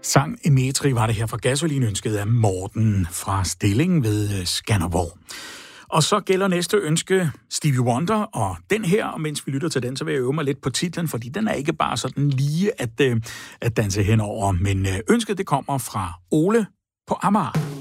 Sang Emetri var det her fra Gasolin, ønsket af Morten fra Stilling ved Skanderborg. Og så gælder næste ønske Stevie Wonder, og den her, og mens vi lytter til den, så vil jeg øve mig lidt på titlen, fordi den er ikke bare sådan lige at danse henover, men ønsket det kommer fra Ole på Amager.